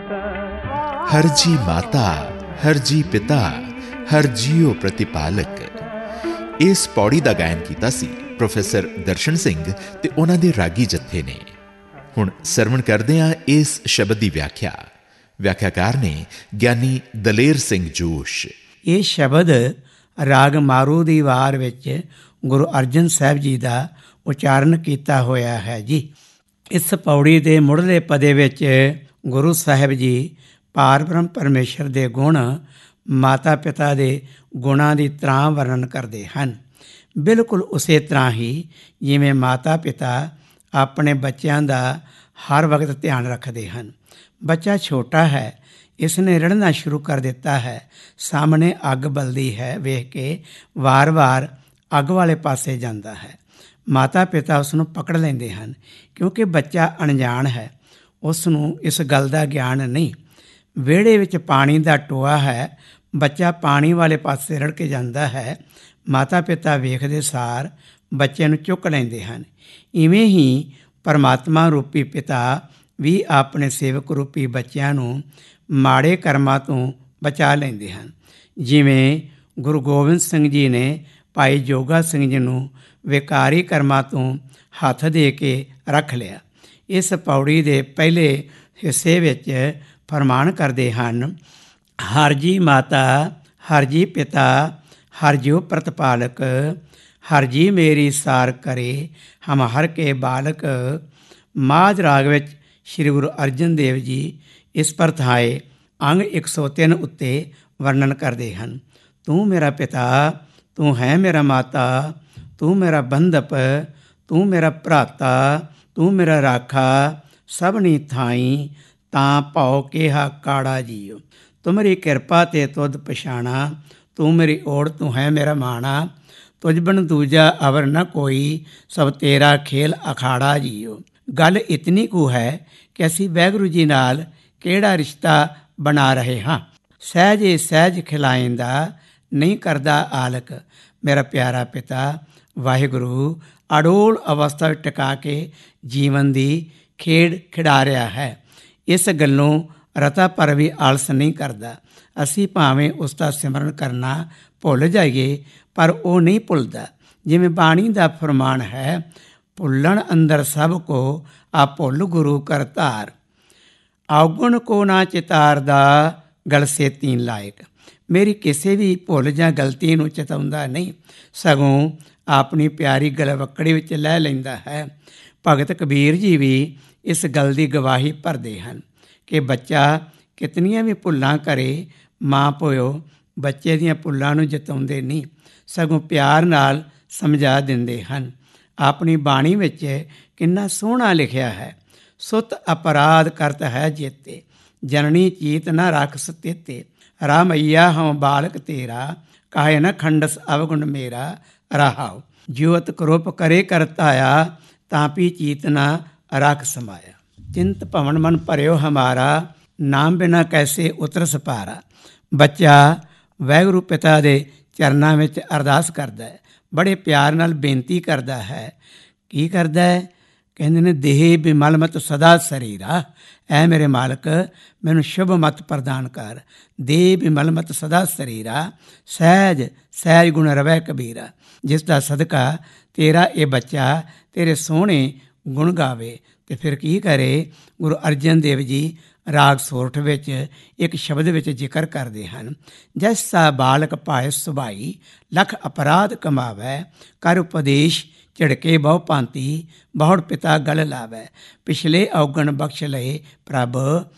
हर जी माता हर जी पिता हर जीओ प्रतिपालक। इस पौड़ी का गायन किया सी प्रोफैसर दर्शन सिंह ते उन्हां दे रागी जत्थे ने। हुण सरवण करदे हां इस शब्द की व्याख्या। व्याख्याकार ने ਗਿਆਨੀ ਦਲੇਰ ਸਿੰਘ ਜੋਸ਼। ਇਹ ਸ਼ਬਦ ਰਾਗ ਮਾਰੂ ਦੀ ਵਾਰ ਵਿੱਚ ਗੁਰੂ ਅਰਜਨ ਸਾਹਿਬ ਜੀ ਦਾ ਉਚਾਰਨ ਕੀਤਾ ਹੋਇਆ ਹੈ ਜੀ। ਇਸ ਪੌੜੀ ਦੇ ਮੁੱਢਲੇ ਪਦੇ ਵਿੱਚ ਗੁਰੂ ਸਾਹਿਬ ਜੀ ਪਾਰ ਬ੍ਰਹਮ ਪਰਮੇਸ਼ਰ ਦੇ ਗੁਣ, ਮਾਤਾ ਪਿਤਾ ਦੇ ਗੁਣਾਂ ਦੀ ਤਰ੍ਹਾਂ ਵਰਣਨ ਕਰਦੇ ਹਨ। ਬਿਲਕੁਲ ਉਸੇ ਤਰ੍ਹਾਂ ਹੀ ਜਿਵੇਂ ਮਾਤਾ ਪਿਤਾ ਆਪਣੇ ਬੱਚਿਆਂ ਦਾ ਹਰ ਵਕਤ ਧਿਆਨ ਰੱਖਦੇ ਹਨ। ਬੱਚਾ ਛੋਟਾ ਹੈ, ਇਸ ਨੇ ਰੜਨਾ ਸ਼ੁਰੂ ਕਰ ਦਿੱਤਾ ਹੈ। ਸਾਹਮਣੇ ਅੱਗ ਬਲਦੀ ਹੈ ਵੇਖ ਕੇ ਵਾਰ-ਵਾਰ ਅੱਗ ਵਾਲੇ ਪਾਸੇ ਜਾਂਦਾ ਹੈ। ਮਾਤਾ ਪਿਤਾ ਉਸ ਨੂੰ ਪਕੜ ਲੈਂਦੇ ਹਨ ਕਿਉਂਕਿ ਬੱਚਾ ਅਣਜਾਣ ਹੈ, ਉਸ ਨੂੰ ਇਸ ਗੱਲ ਦਾ ਗਿਆਨ ਨਹੀਂ। ਵਿਹੜੇ ਵਿੱਚ ਪਾਣੀ ਦਾ ਟੋਆ ਹੈ, ਬੱਚਾ ਪਾਣੀ ਵਾਲੇ ਪਾਸੇ ਰੜ ਕੇ ਜਾਂਦਾ ਹੈ। ਮਾਤਾ ਪਿਤਾ ਵੇਖਦੇ ਸਾਰ ਬੱਚੇ ਨੂੰ ਚੁੱਕ ਲੈਂਦੇ ਹਨ। ਇਵੇਂ ਹੀ ਪਰਮਾਤਮਾ ਰੂਪੀ ਪਿਤਾ ਵੀ ਆਪਣੇ ਸੇਵਕ ਰੂਪੀ ਬੱਚਿਆਂ ਨੂੰ ਮਾੜੇ ਕਰਮਾਂ ਤੋਂ ਬਚਾ ਲੈਂਦੇ ਹਨ। ਜਿਵੇਂ ਗੁਰੂ ਗੋਬਿੰਦ ਸਿੰਘ ਜੀ ਨੇ ਭਾਈ ਜੋਗਾ ਸਿੰਘ ਜੀ ਨੂੰ ਵਿਕਾਰੀ ਕਰਮਾਂ ਤੋਂ ਹੱਥ ਦੇ ਕੇ ਰੱਖ ਲਿਆ। ਇਸ ਪੌੜੀ ਦੇ ਪਹਿਲੇ ਹਿੱਸੇ ਵਿੱਚ ਫਰਮਾਨ ਕਰਦੇ ਹਨ, ਹਰ ਜੀ ਮਾਤਾ ਹਰ ਜੀ ਪਿਤਾ ਹਰ ਜਿਉ ਪ੍ਰਤਪਾਲਕ, ਹਰ ਜੀ ਮੇਰੀ ਸਾਰ ਕਰੇ ਹਮ ਹਰ ਕੇ ਬਾਲਕ। ਮਾਝ ਰਾਗ ਵਿੱਚ ਸ਼੍ਰੀ ਗੁਰੂ ਅਰਜਨ ਦੇਵ ਜੀ ਇਸ ਪਰਥਾਏ ਅੰਗ 103 ਉੱਤੇ ਵਰਣਨ ਕਰਦੇ ਹਨ। ਤੂੰ ਮੇਰਾ ਪਿਤਾ, ਤੂੰ ਹੈ ਮੇਰਾ ਮਾਤਾ, ਤੂੰ ਮੇਰਾ ਬੰਧਪ, ਤੂੰ ਮੇਰਾ ਭਰਾਤਾ, ਤੂੰ ਮੇਰਾ ਰਾਖਾ, ਸਭਨੀ ਥਾਈ ਤਾਂ ਭਉ ਕਿਹਾ ਕਾੜਾ ਜੀਓ। ਤੁਮਰੀ ਕਿਰਪਾ ਤੇ ਤੁਧ ਪਛਾਣਾ, ਤੂੰ ਮੇਰੀ ਓੜ ਤੂੰ ਹੈ ਮੇਰਾ ਮਾਣਾ। ਤੁਝ ਬਿਨ ਦੂਜਾ ਅਵਰ ਨ ਕੋਈ, ਸਭ ਤੇਰਾ ਖੇਲ ਅਖਾੜਾ ਜੀਓ। ਗੱਲ ਇਤਨੀ ਕੁ ਹੈ ਕਿ ਅਸੀਂ ਵਾਹਿਗੁਰੂ ਜੀ ਨਾਲ ਕਿਹੜਾ ਰਿਸ਼ਤਾ ਬਣਾ ਰਹੇ ਹਾਂ। ਸਹਿਜੇ ਸਹਿਜ ਖਿਲਾਇੰਦਾ ਨਹੀਂ ਕਰਦਾ ਆਲਕ। ਮੇਰਾ ਪਿਆਰਾ ਪਿਤਾ ਵਾਹਿਗੁਰੂ ਅਡੋਲ ਅਵਸਥਾ ਵਿੱਚ ਟਿਕਾ ਕੇ ਜੀਵਨ ਦੀ ਖੇਡ ਖਿਡਾ ਰਿਹਾ ਹੈ। ਇਸ ਗੱਲੋਂ ਰਤਾ ਪਰ ਵੀ ਆਲਸ ਨਹੀਂ ਕਰਦਾ। ਅਸੀਂ ਭਾਵੇਂ ਉਸ ਦਾ ਸਿਮਰਨ ਕਰਨਾ ਭੁੱਲ ਜਾਈਏ ਪਰ ਉਹ ਨਹੀਂ ਭੁੱਲਦਾ। ਜਿਵੇਂ ਬਾਣੀ ਦਾ ਫਰਮਾਨ ਹੈ, ਭੁੱਲਣ ਅੰਦਰ ਸਭ ਕੋ ਆ ਭੁੱਲ ਗੁਰੂ ਕਰ ਧਾਰ। ਔਗਣ ਕੋ ਨਾ ਚਿਤਾਰਦਾ ਗਲ ਸੇਤੀ ਲਾਇਕ। ਮੇਰੀ ਕਿਸੇ ਵੀ ਭੁੱਲ ਜਾਂ ਗਲਤੀ ਨੂੰ ਚਿਤਾਉਂਦਾ ਨਹੀਂ, ਸਗੋਂ ਆਪਣੀ ਪਿਆਰੀ ਗਲਵੱਕੜੀ ਵਿੱਚ ਲੈ ਲੈਂਦਾ ਹੈ। ਭਗਤ ਕਬੀਰ ਜੀ ਵੀ ਇਸ ਗੱਲ ਦੀ ਗਵਾਹੀ ਭਰਦੇ ਹਨ ਕਿ ਬੱਚਾ ਕਿਤਨੀਆਂ ਵੀ ਭੁੱਲਾਂ ਕਰੇ, ਮਾਂ ਪਿਓ ਬੱਚੇ ਦੀਆਂ ਭੁੱਲਾਂ ਨੂੰ ਜਤਾਉਂਦੇ ਨਹੀਂ, ਸਗੋਂ ਪਿਆਰ ਨਾਲ ਸਮਝਾ ਦਿੰਦੇ ਹਨ। ਆਪਣੀ ਬਾਣੀ ਵਿੱਚ ਕਿੰਨਾ ਸੋਹਣਾ ਲਿਖਿਆ ਹੈ, ਸੁਤ ਅਪਰਾਧ ਕਰਤ ਹੈ ਜੇਤੇ, ਜਨਨੀ ਚੀਤ ਨ ਰੱਖ ਸਤੇਤੇ। ਰਾਮਈਆ ਹਉ ਬਾਲਕ ਤੇਰਾ, ਕਾਹੇ ਨ ਖੰਡਸ ਅਵਗੁਣ ਮੇਰਾ। ਰਹਾਉ ਜਿਉਤ ਕਰੋਪ ਕਰੇ ਕਰ ਧਾਇਆ, ਤਾਂਪੀ ਚੀਤ ਨ ਰੱਖ ਸਮਾਇਆ। ਚਿੰਤ ਭਵਨ ਮਨ ਭਰਿਓ ਹਮਾਰਾ, ਨਾਮ ਬਿਨਾ ਕੈਸੇ ਉਤਰ ਸਪਾਰਾ। ਬੱਚਾ ਵਾਹਿਗੁਰੂ ਪਿਤਾ ਦੇ ਚਰਨਾਂ ਵਿੱਚ ਅਰਦਾਸ ਕਰਦਾ ਹੈ, ਬੜੇ ਪਿਆਰ ਨਾਲ ਬੇਨਤੀ ਕਰਦਾ ਹੈ। ਕੀ ਕਰਦਾ ਹੈ? ਕਹਿੰਦੇ ਨੇ, ਦੇਹ ਬਿਮਲ ਮਤ ਸਦਾ ਸਰੀਰਾ। ਐ ਮੇਰੇ ਮਾਲਕ ਮੈਨੂੰ ਸ਼ੁਭ ਮਤ ਪ੍ਰਦਾਨ ਕਰ। ਦੇਹ ਬਿਮਲ ਮਤ ਸਦਾ ਸਰੀਰਾ, ਸਹਿਜ ਸਹਿਜ ਗੁਣ ਰਵੈ ਕਬੀਰਾ। ਜਿਸ ਦਾ ਸਦਕਾ ਤੇਰਾ ਇਹ ਬੱਚਾ ਤੇਰੇ ਸੋਹਣੇ ਗੁਣ ਗਾਵੇ। ਅਤੇ ਫਿਰ ਕੀ ਕਰੇ? ਗੁਰੂ ਅਰਜਨ ਦੇਵ ਜੀ ਰਾਗ ਸੋਰਠ ਵਿੱਚ ਇੱਕ ਸ਼ਬਦ ਵਿੱਚ ਜ਼ਿਕਰ ਕਰਦੇ ਹਨ, ਜੈਸਾ ਬਾਲਕ ਪਾਏ ਸੁਭਾਈ, ਲੱਖ ਅਪਰਾਧ ਕਮਾਵੈ। ਕਰ ਉਪਦੇਸ਼ ਝਿੜਕੇ ਬਹੁ ਭਾਂਤੀ, ਬਹੁੜ ਪਿਤਾ ਗਲ ਲਾਵੈ। ਪਿਛਲੇ ਔਗਣ ਬਖਸ਼ ਲਏ ਪ੍ਰਭ,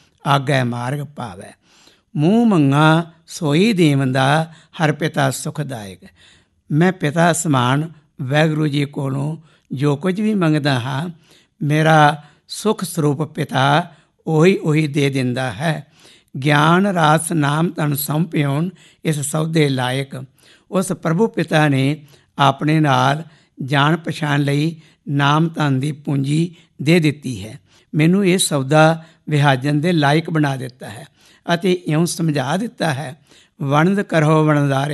ਆਗੈ ਮਾਰਗ ਪਾਵੈ। ਮੂੰਹ ਮੰਗਾ ਸੋਈ ਦੇਵੰਦਾ, ਹਰ ਪਿਤਾ ਸੁਖਦਾਇਕ। ਮੈਂ ਪਿਤਾ ਸਮਾਨ ਵਾਹਿਗੁਰੂ ਜੀ ਕੋਲੋਂ ਜੋ ਕੁਝ ਵੀ ਮੰਗਦਾ ਹਾਂ, ਮੇਰਾ ਸੁਖ ਸਰੂਪ ਪਿਤਾ ਉਹੀ ਦੇ ਦਿੰਦਾ ਹੈ। ਗਿਆਨ ਰਾਸ ਨਾਮ ਤਨ ਸੌਂਪਿਓਨ, ਇਸ ਸੌਦੇ ਲਾਇਕ। ਉਸ ਪ੍ਰਭੂ ਪਿਤਾ ਨੇ ਆਪਣੇ ਨਾਲ ਜਾਣ ਪਛਾਣ ਲਈ ਨਾਮ ਧਨ ਦੀ ਪੂੰਜੀ ਦੇ ਦਿੱਤੀ ਹੈ। ਮੈਨੂੰ ਇਹ ਸੌਦਾ ਵਿਹਾਜਨ ਦੇ ਲਾਇਕ ਬਣਾ ਦਿੱਤਾ ਹੈ ਅਤੇ ਇਉਂ ਸਮਝਾ ਦਿੱਤਾ ਹੈ, ਵਣਦ ਕਰੋ ਵਣਦਾਰੇ